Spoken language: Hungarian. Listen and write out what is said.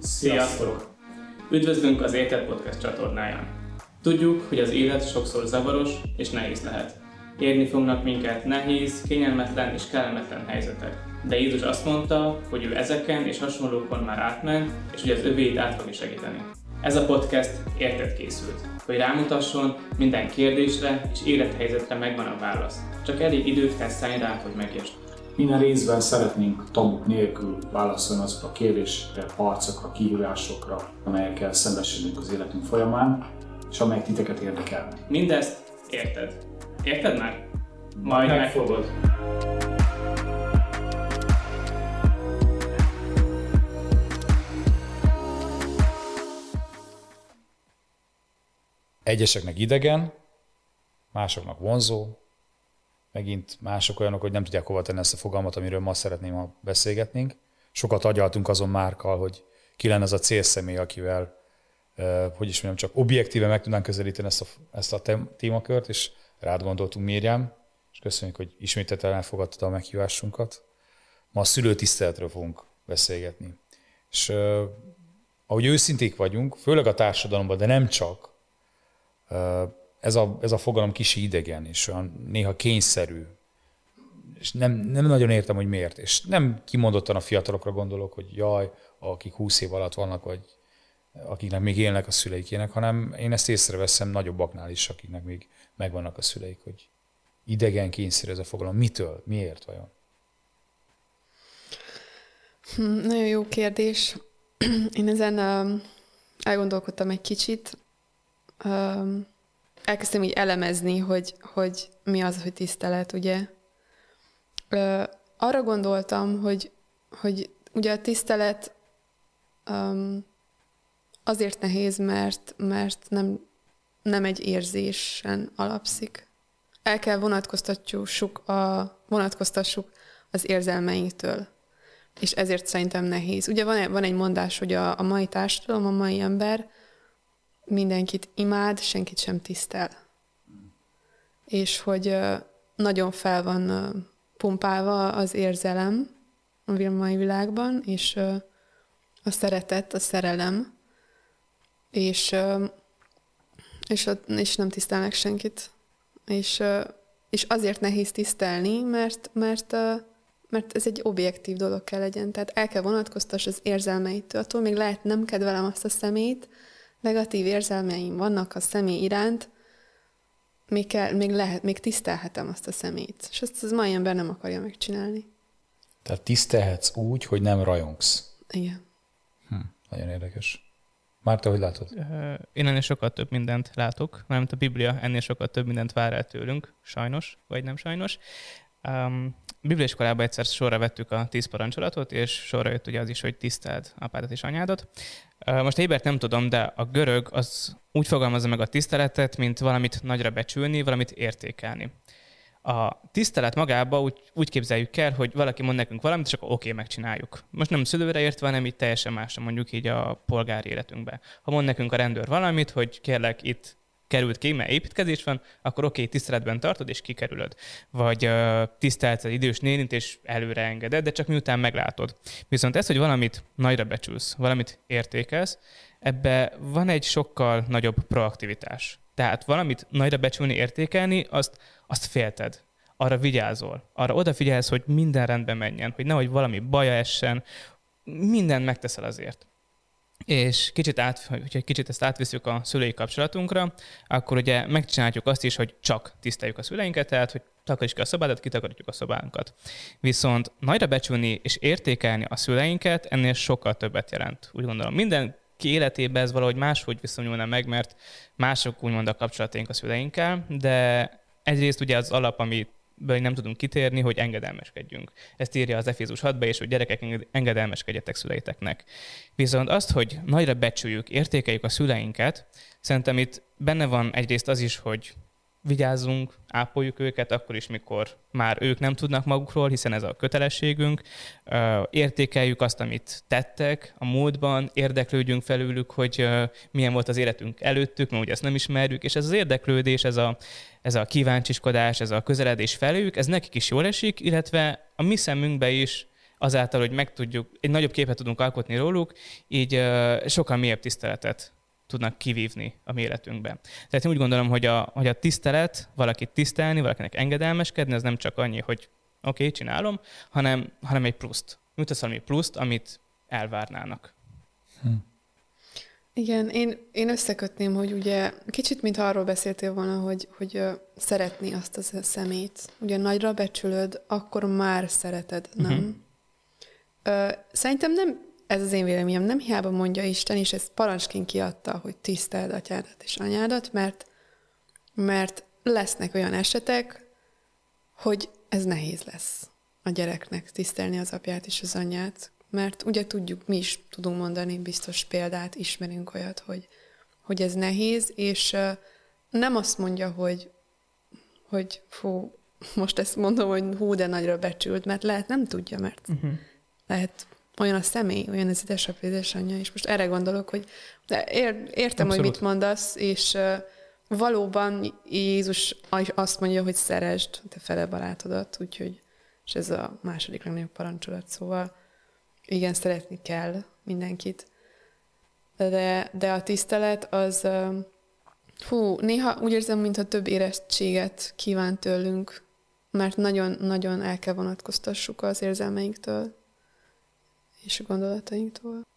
Sziasztok! Üdvözlünk az Érted Podcast csatornáján. Tudjuk, hogy az élet sokszor zavaros és nehéz lehet. Érni fognak minket nehéz, kényelmetlen és kellemetlen helyzetek. De Jézus azt mondta, hogy ő ezeken és hasonlókon már átment, és hogy az övéit át fogja segíteni. Ez a podcast érted készült, hogy rámutasson, minden kérdésre és élethelyzetre megvan a válasz. Csak elég időt kell szállni rá, hogy megértsd. Minden részben szeretnénk tabuk nélkül válaszolni azokra a kérdésekre, harcokra, kihívásokra, amelyekkel szembesülünk az életünk folyamán, és amelyek titeket érdekelnek. Mindezt érted. Érted már? Majd megfogod. Egyeseknek idegen, másoknak vonzó, megint mások olyanok, hogy nem tudják hova tenni ezt a fogalmat, amiről ma szeretném, ha beszélgetnénk. Sokat agyaltunk azon Márkkal, hogy ki lenne az a célszemély, akivel, csak objektíven meg tudnánk közelíteni ezt a témakört, és rád gondoltunk, Miriam, és köszönjük, hogy ismételten elfogadtad a meghívásunkat. Ma a szülőtiszteletről fogunk beszélgetni. És ahogy őszinték vagyunk, főleg a társadalomban, de nem csak, ez a fogalom kicsi idegen, és olyan néha kényszerű, és nem nagyon értem, hogy miért. És nem kimondottan a fiatalokra gondolok, hogy jaj, akik 20 év alatt vannak, vagy akiknek még élnek a szüleikének, hanem én ezt észreveszem nagyobbaknál is, akiknek még megvannak a szüleik, hogy idegen, kényszerű ez a fogalom. Mitől? Miért vajon? Nagyon jó kérdés. Én ezen elgondolkodtam egy kicsit. Elkezdtem így elemezni, hogy mi az, hogy tisztelet, ugye. Arra gondoltam, hogy ugye a tisztelet azért nehéz, mert nem egy érzésen alapszik. El kell vonatkoztassuk az érzelmeinktől. És ezért szerintem nehéz. Ugye van egy mondás, hogy a mai társadalom, a mai ember mindenkit imád, senkit sem tisztel. És hogy nagyon fel van pumpálva az érzelem a mai világban, és a szeretet, a szerelem, és nem tisztelnek senkit. És azért nehéz tisztelni, mert ez egy objektív dolog kell legyen. Tehát el kell vonatkoztass az érzelmeitől. Attól még lehet nem kedvelem azt a személyt, negatív érzelmeim vannak a személy iránt, még tisztelhetem azt a személyt. És ezt az mai ember nem akarja megcsinálni. Tehát tisztelhetsz úgy, hogy nem rajongsz. Igen. Nagyon érdekes. Márta, hogy látod? Én ennél sokkal több mindent látok, mármint a Biblia ennél sokkal több mindent vár el tőlünk, sajnos, vagy nem sajnos. Bibliaiskolában egyszer sorra vettük a 10 parancsolatot, és sorra jött ugye az is, hogy tiszteld apádat és anyádat. Most a hibert nem tudom, de a görög az úgy fogalmazza meg a tiszteletet, mint valamit nagyra becsülni, valamit értékelni. A tisztelet magába úgy képzeljük el, hogy valaki mond nekünk valamit, és akkor oké, megcsináljuk. Most nem szülőre értve, hanem így teljesen másra, mondjuk így a polgári életünkben. Ha mond nekünk a rendőr valamit, hogy kérlek itt került ki, mert építkezés van, akkor oké, tiszteletben tartod, és kikerülöd. Vagy tisztelsz az idős nénit, és előre engeded, de csak miután meglátod. Viszont ez, hogy valamit nagyra becsülsz, valamit értékelsz, ebbe van egy sokkal nagyobb proaktivitás. Tehát valamit nagyra becsülni, értékelni, azt félted. Arra vigyázol. Arra odafigyelsz, hogy minden rendben menjen, hogy nehogy valami baja essen, mindent megteszel azért. És hogyha kicsit ezt átviszük a szülői kapcsolatunkra, akkor ugye megcsináljuk azt is, hogy csak tiszteljük a szüleinket, tehát hogy takaríts ki a szobádat, kitakarítjuk a szobánkat. Viszont nagyra becsülni és értékelni a szüleinket ennél sokkal többet jelent. Úgy gondolom, mindenki életében ez valahogy máshogy viszonyulna meg, mert mások úgymond a kapcsolataink a szüleinkkel, de egyrészt ugye az alap, amiből nem tudunk kitérni, hogy engedelmeskedjünk. Ezt írja az Efézus 6-ba is, hogy gyerekek, engedelmeskedjetek szüleiteknek. Viszont azt, hogy nagyra becsüljük, értékeljük a szüleinket, szerintem itt benne van egyrészt az is, hogy vigyázzunk, ápoljuk őket, akkor is, mikor már ők nem tudnak magukról, hiszen ez a kötelességünk. Értékeljük azt, amit tettek a múltban, érdeklődjünk felülük, hogy milyen volt az életünk előttük, mert ugye ezt nem ismerjük, és ez az érdeklődés, ez a kíváncsiskodás, ez a közeledés felőlük, ez nekik is jól esik, illetve a mi szemünkbe is azáltal, hogy egy nagyobb képet tudunk alkotni róluk, így sokkal mélyebb tiszteletet tudnak kivívni a mi életünkben. Tehát én úgy gondolom, hogy a tisztelet, valakit tisztelni, valakinek engedelmeskedni, az nem csak annyi, hogy oké, csinálom, hanem egy pluszt. Nyújtasz valami pluszt, amit elvárnának. Igen, én összekötném, hogy ugye kicsit, mintha arról beszéltél volna, hogy szeretni azt a szemét. Ugye nagyra becsülöd, akkor már szereted, nem? Szerintem nem, ez az én véleményem, nem hiába mondja Isten, és ezt parancsként kiadta, hogy tiszteld atyádat és anyádat, mert lesznek olyan esetek, hogy ez nehéz lesz a gyereknek tisztelni az apját és az anyját, mert ugye tudjuk, mi is tudunk mondani biztos példát, ismerünk olyat, hogy ez nehéz, és nem azt mondja, hogy fú, most ezt mondom, hogy hú, de nagyra becsült, mert lehet nem tudja, mert lehet olyan a személy, olyan az édesapja, édesanyja, és most erre gondolok, hogy de értem, Abszolút. hogy mit mondasz, és valóban Jézus azt mondja, hogy szeresd te fele barátodat, úgyhogy, és ez a második legnagyobb parancsolat, szóval igen, szeretni kell mindenkit. De a tisztelet az, néha úgy érzem, mintha több érettséget kíván tőlünk, mert nagyon-nagyon el kell vonatkoztassuk az érzelmeinktől és a gondolatainktól.